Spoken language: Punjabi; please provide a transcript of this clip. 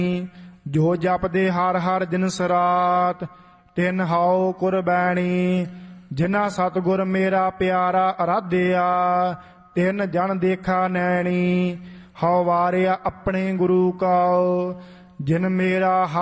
ਜੋ ਜਪਦੇ ਹਰ ਹਰ ਦਿਨਸ ਰਾਤ, ਤਿਨ ਹਉ ਕੁਰਬੈਣੀ। ਜਿਨ੍ਹਾਂ ਸਤਿਗੁਰ ਮੇਰਾ ਪਿਆਰਾ ਅਰਾਧਿਆ, ਤਿਨ ਜਨ ਦੇਖਾ ਨੈਣੀ। ਹਉ ਵਾਰਿਆ ਆਪਣੇ ਗੁਰੂ ਕਉ, ਜਿਨ ਮੇਰਾ